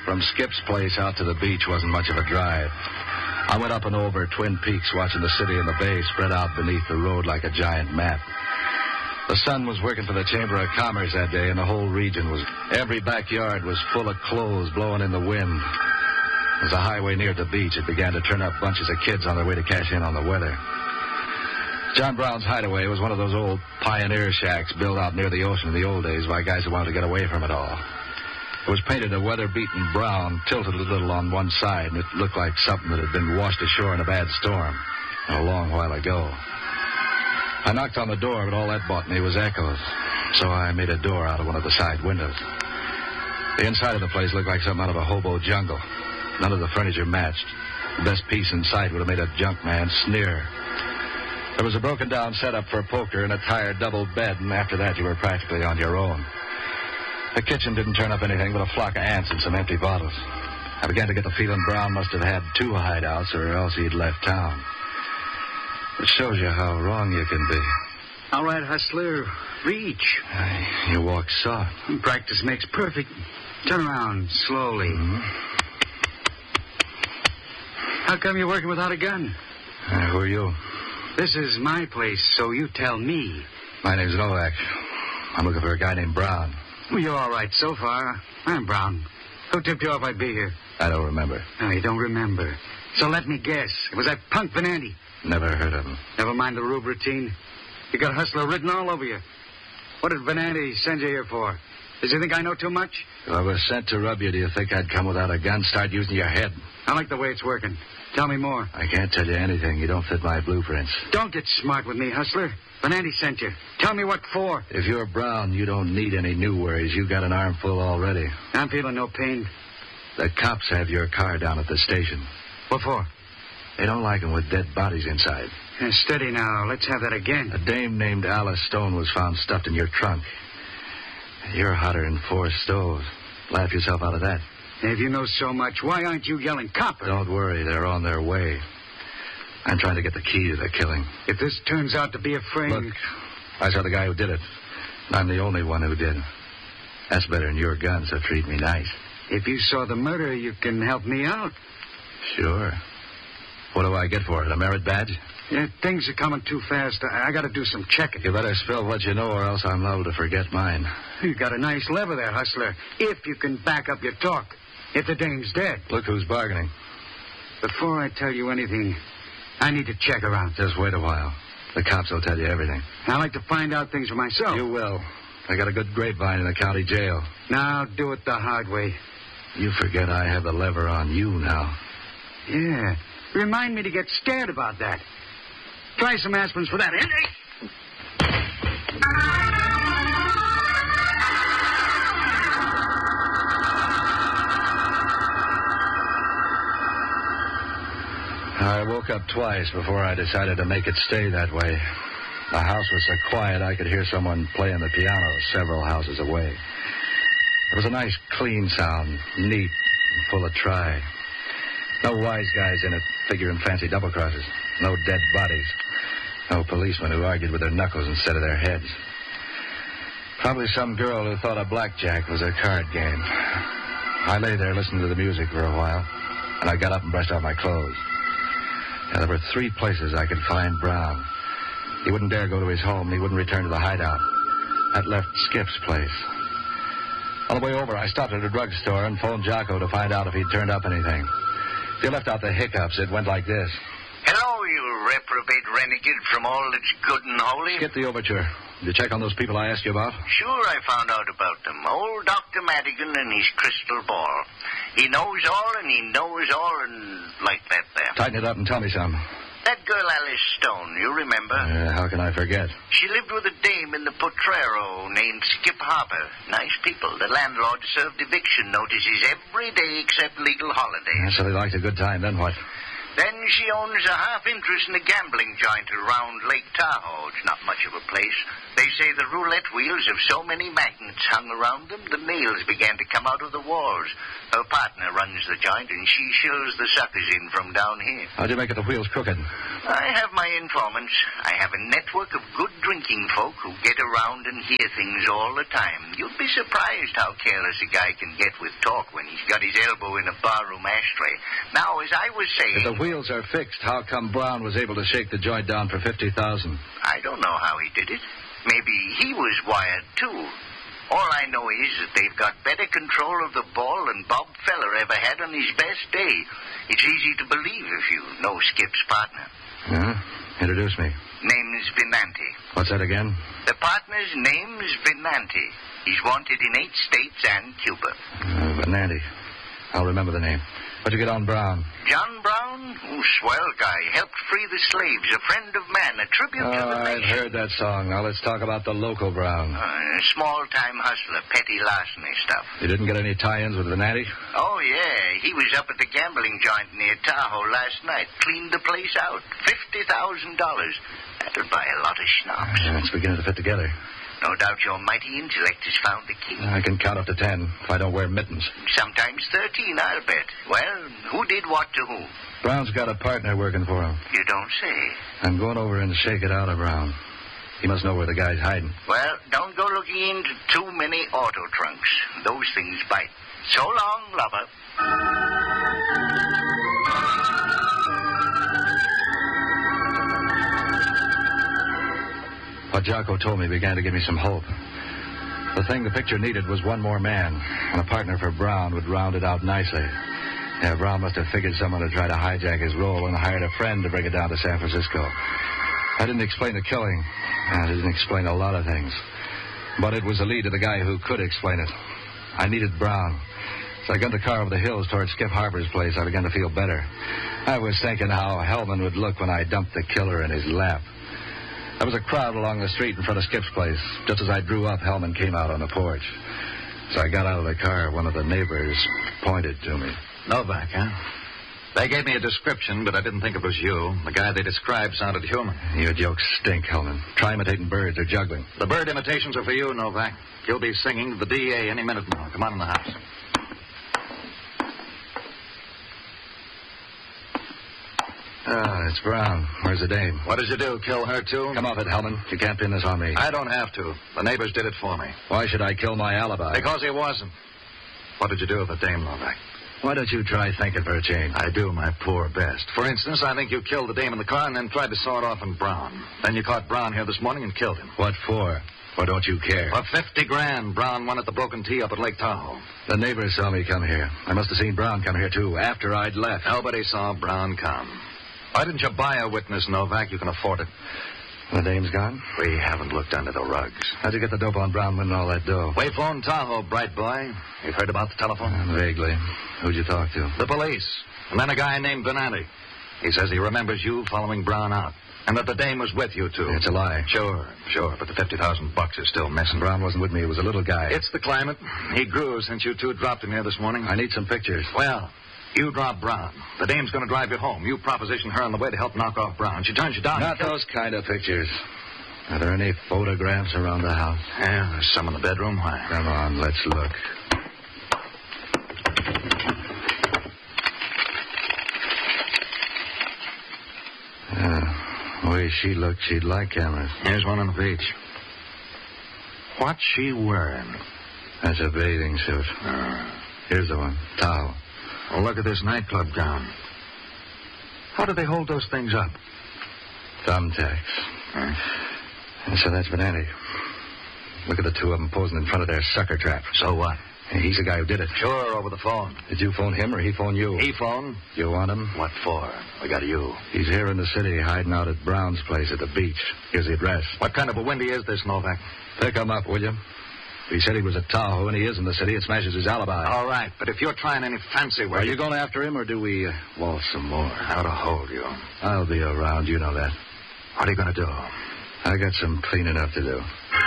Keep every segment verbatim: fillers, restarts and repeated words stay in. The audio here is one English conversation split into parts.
From Skip's place out to the beach wasn't much of a drive. I went up and over Twin Peaks, watching the city and the bay spread out beneath the road like a giant map. The sun was working for the Chamber of Commerce that day, and the whole region was... Every backyard was full of clothes blowing in the wind. As the highway neared the beach, it began to turn up bunches of kids on their way to cash in on the weather. John Brown's hideaway was one of those old pioneer shacks built out near the ocean in the old days by guys who wanted to get away from it all. It was painted a weather-beaten brown, tilted a little on one side, and it looked like something that had been washed ashore in a bad storm a long while ago. I knocked on the door, but all that bought me was echoes, so I made a door out of one of the side windows. The inside of the place looked like something out of a hobo jungle. None of the furniture matched. The best piece in sight would have made a junk man sneer. There was a broken-down setup for poker and a tired double bed, and after that you were practically on your own. The kitchen didn't turn up anything but a flock of ants and some empty bottles. I began to get the feeling Brown must have had two hideouts, or else he'd left town. It shows you how wrong you can be. All right, Hustler, reach. Uh, you walk soft. Practice makes perfect. Turn around slowly. Mm-hmm. How come you're working without a gun? Uh, who are you? This is my place, so you tell me. My name's Novak. I'm looking for a guy named Brown. Well, you're all right so far. I'm Brown. Who tipped you off I'd be here? I don't remember. No, you don't remember. So let me guess. It was that punk Venanti. Never heard of him. Never mind the rube routine. You got Hustler written all over you. What did Venanti send you here for? Does he think I know too much? If I was sent to rub you, do you think I'd come without a gun, start using your head? I like the way it's working. Tell me more. I can't tell you anything. You don't fit my blueprints. Don't get smart with me, Hustler. Venanti sent you. Tell me what for. If you're Brown, you don't need any new worries. You got an armful already. I'm feeling no pain. The cops have your car down at the station. What for? They don't like them with dead bodies inside. Uh, steady now. Let's have that again. A dame named Alice Stone was found stuffed in your trunk. You're hotter than four stoves. Laugh yourself out of that. If you know so much, why aren't you yelling copper? Don't worry. They're on their way. I'm trying to get the key to the killing. If this turns out to be a frame... Look, I saw the guy who did it. I'm the only one who did. That's better than your gun, so treat me nice. If you saw the murder, you can help me out. Sure. What do I get for it, a merit badge? Yeah, things are coming too fast. I, I got to do some checking. You better spill what you know, or else I'm liable to forget mine. You got a nice lever there, Hustler, if you can back up your talk. If the dame's dead. Look who's bargaining. Before I tell you anything, I need to check around. Just wait a while. The cops will tell you everything. I like to find out things for myself. You will. I got a good grapevine in the county jail. Now do it the hard way. You forget I have the lever on you now. Yeah. Remind me to get scared about that. Try some aspirins for that. I woke up twice before I decided to make it stay that way. The house was so quiet I could hear someone playing the piano several houses away. It was a nice, clean sound, neat and full of try. No wise guys in it figuring fancy double crosses. No dead bodies. No policemen who argued with their knuckles instead of their heads. Probably some girl who thought a blackjack was a card game. I lay there listening to the music for a while, and I got up and brushed off my clothes. Yeah, there were three places I could find Brown. He wouldn't dare go to his home. He wouldn't return to the hideout. That left Skip's place. On the way over, I stopped at a drugstore and phoned Jocko to find out if he'd turned up anything. If you left out the hiccups, it went like this. Hello, you reprobate renegade from all that's good and holy. Get the overture. Did you check on those people I asked you about? Sure, I found out about them. Old Doctor Madigan and his crystal ball. He knows all and he knows all and like that there. Tighten it up and tell me some. That girl Alice Stone, you remember? Uh, how can I forget? She lived with a dame in the Potrero named Skip Harper. Nice people. The landlord served eviction notices every day except legal holidays. Yeah, so they liked a good time, then what? Then she owns a half interest in a gambling joint around Lake Tahoe. It's not much of a place. They say the roulette wheels have so many magnets hung around them, the nails began to come out of the walls. Her partner runs the joint, and she shows the suckers in from down here. How'd you make it the wheels crooked? I have my informants. I have a network of good drinking folk who get around and hear things all the time. You'd be surprised how careless a guy can get with talk when he's got his elbow in a barroom ashtray. Now, as I was saying... If the wheels are fixed, how come Brown was able to shake the joint down for fifty thousand dollars? I don't know how he did it. Maybe he was wired, too. All I know is that they've got better control of the ball than Bob Feller ever had on his best day. It's easy to believe if you know Skip's partner. Yeah? Introduce me. Name's Venanti. What's that again? The partner's name's Venanti. He's wanted in eight states and Cuba. Uh, Venanti. I'll remember the name. What'd you get on Brown? John Brown? Oh, swell guy. Helped free the slaves. A friend of man. A tribute Oh, to the I've nation. heard that song. Now let's talk about the local Brown. Uh, a small-time hustler. Petty larceny stuff. You didn't get any tie-ins with Venanti? Oh, yeah. He was up at the gambling joint near Tahoe last night. Cleaned the place out. fifty thousand dollars. That'll buy a lot of schnapps. Yeah, it's beginning to fit together. No doubt your mighty intellect has found the key. I can count up to ten if I don't wear mittens. Sometimes thirteen, I'll bet. Well, who did what to who? Brown's got a partner working for him. You don't say. I'm going over and shake it out of Brown. He must know where the guy's hiding. Well, don't go looking into too many auto trunks. Those things bite. So long, lover. What Jocko told me began to give me some hope. The thing the picture needed was one more man, and a partner for Brown would round it out nicely. Yeah, Brown must have figured someone to try to hijack his role and hired a friend to bring it down to San Francisco. I didn't explain the killing. I didn't explain a lot of things. But it was the lead to the guy who could explain it. I needed Brown. So I got the car over the hills toward Skip Harper's place. I began to feel better. I was thinking how Hellman would look when I dumped the killer in his lap. There was a crowd along the street in front of Skip's place. Just as I drew up, Hellman came out on the porch. So I got out of the car. One of the neighbors pointed to me. Novak, huh? They gave me a description, but I didn't think it was you. The guy they described sounded human. Your jokes stink, Hellman. Try imitating birds or juggling. The bird imitations are for you, Novak. You'll be singing to the D A any minute now. Come on in the house. Ah, it's Brown. Where's the dame? What did you do, kill her, too? Come off it, Hellman. You can't pin this on me. I don't have to. The neighbors did it for me. Why should I kill my alibi? Because he wasn't. What did you do with the dame, Novak? Why don't you try thinking for a change? I do my poor best. For instance, I think you killed the dame in the car and then tried to saw it off on Brown. Then you caught Brown here this morning and killed him. What for? Or don't you care? For fifty grand, Brown won at the Broken Tee up at Lake Tahoe. The neighbors saw me come here. I must have seen Brown come here, too, after I'd left. Nobody saw Brown come. Why didn't you buy a witness, Novak? You can afford it. The dame's gone? We haven't looked under the rugs. How'd you get the dope on Brown winning all that dough? We phoned Tahoe, bright boy. You heard about the telephone? Uh, vaguely. Who'd you talk to? The police. And then a guy named Venanti. He says he remembers you following Brown out. And that the dame was with you, too. It's a lie. Sure, sure. But the fifty thousand bucks is still missing. Brown wasn't with me. He was a little guy. It's the climate. He grew since you two dropped him here this morning. I need some pictures. Well, you drop Brown. The dame's going to drive you home. You proposition her on the way to help knock off Brown. She turns you down. Not those kind of pictures. Are there any photographs around the house? Yeah, there's some in the bedroom. Why? Come on, let's look. Yeah, the way she looked, she'd like cameras. Here's one on the beach. What's she wearing? That's a bathing suit. Uh, Here's the one. Tahoe. well, look at this nightclub gown. How do they hold those things up? Thumbtacks. Huh? And so that's Venanti. Look at the two of them posing in front of their sucker trap. So what? And he's the guy who did it. Sure, over the phone. Did you phone him or he phone you? He phoned. You want him? What for? We got you. He's here in the city, hiding out at Brown's place at the beach. Here's the address. What kind of a windy is this, Novak? Pick him up, will you? He said he was at Tahoe, and he is in the city. It smashes his alibi. All right, but if you're trying any fancy work... Are you going after him, or do we uh, waltz some more? How to hold you. I'll be around. You know that. What are you going to do? I got some cleaning up to do.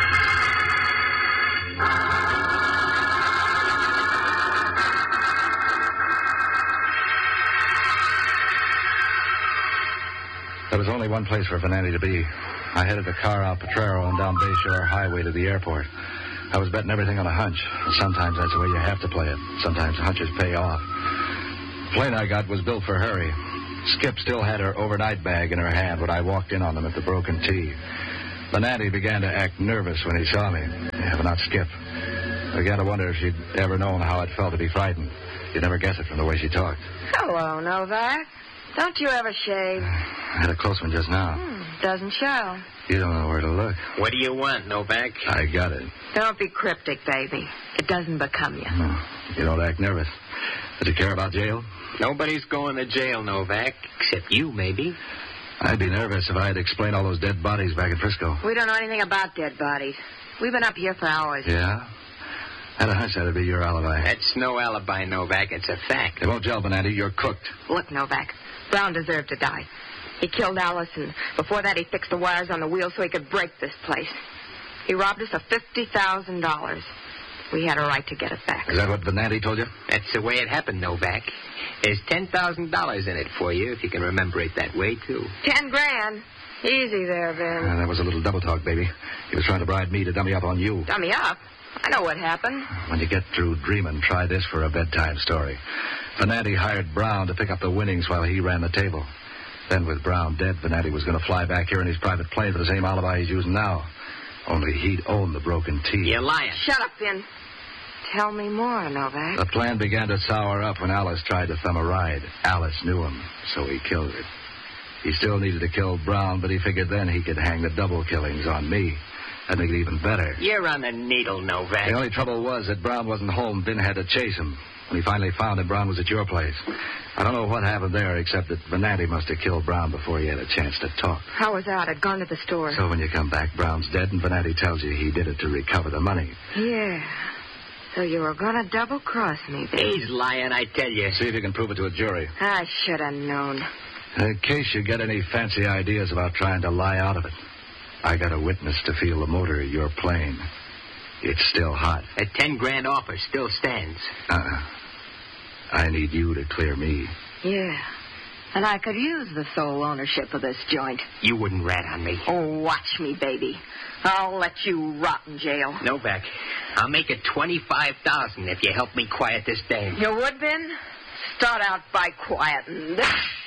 There was only one place for Venanti to be. I headed the car out Potrero and down Bayshore Highway to the airport. I was betting everything on a hunch. Sometimes that's the way you have to play it. Sometimes hunches pay off. The plane I got was built for hurry. Skip still had her overnight bag in her hand when I walked in on them at the Broken T. Benanti began to act nervous when he saw me. Yeah, but not Skip. I began to wonder if she'd ever known how it felt to be frightened. You'd never guess it from the way she talked. Hello, Novak. Don't you ever shave? I had a close one just now. Hmm, doesn't show. You don't know where to look. What do you want, Novak? I got it. Don't be cryptic, baby. It doesn't become you. No, you don't act nervous. Does he care about jail? Nobody's going to jail, Novak, except you, maybe. I'd be nervous if I had to explain all those dead bodies back in Frisco. We don't know anything about dead bodies. We've been up here for hours. Yeah? I had a hunch that'd be your alibi. That's no alibi, Novak. It's a fact. It won't gel, Benanti. You're cooked. Look, Novak, Brown deserved to die. He killed Alice, and before that he fixed the wires on the wheel so he could break this place. He robbed us of fifty thousand dollars. We had a right to get it back. Is that what Benanti told you? That's the way it happened, Novak. There's ten thousand dollars in it for you, if you can remember it that way, too. Ten grand? Easy there, Ben. Uh, that was a little double talk, baby. He was trying to bribe me to dummy up on you. Dummy up? I know what happened. When you get through dreaming, try this for a bedtime story. Benanti hired Brown to pick up the winnings while he ran the table. Then, with Brown dead, Benanti was going to fly back here in his private plane for the same alibi he's using now. Only he'd own the Broken T. You're lying. Shut up, Ben. Tell me more, Novak. The plan began to sour up when Alice tried to thumb a ride. Alice knew him, so he killed her. He still needed to kill Brown, but he figured then he could hang the double killings on me. That'd make it even better. You're on the needle, Novak. The only trouble was that Brown wasn't home. Ben had to chase him. When he finally found him, Brown was at your place. I don't know what happened there, except that Benanti must have killed Brown before he had a chance to talk. How was that? I'd gone to the store. So when you come back, Brown's dead, and Benanti tells you he did it to recover the money. Yeah. So you were going to double-cross me, baby. He's lying, I tell you. See if you can prove it to a jury. I should have known. In case you get any fancy ideas about trying to lie out of it, I got a witness to feel the motor of your plane. It's still hot. That ten grand offer still stands. Uh-uh. I need you to clear me. Yeah. And I could use the sole ownership of this joint. You wouldn't rat on me. Oh, watch me, baby. I'll let you rot in jail. Novak, I'll make it twenty-five thousand if you help me quiet this dame. You would, Ben? Start out by quieting this.